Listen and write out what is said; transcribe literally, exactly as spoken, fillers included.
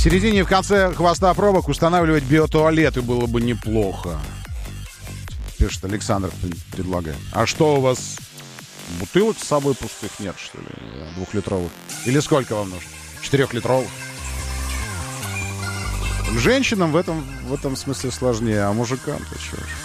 середине и в конце хвоста пробок устанавливать биотуалеты было бы неплохо. Пишет Александр, предлагает. А что у вас, бутылок с собой пустых нет, что ли? Двухлитровых? Или сколько вам нужно? Четырехлитровых? Женщинам в этом, в этом смысле сложнее, а мужикам-то что ж.